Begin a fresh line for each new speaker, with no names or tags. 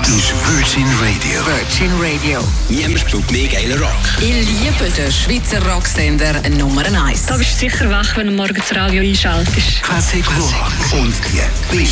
ist Virgin Radio.
Virgin Radio.
Niemand spielt mehr geilen Rock.
Ich liebe den Schweizer Rocksender Nummer 1.
Da bist du sicher wach, wenn du morgens das Radio einschaltest.
Classic Rock und die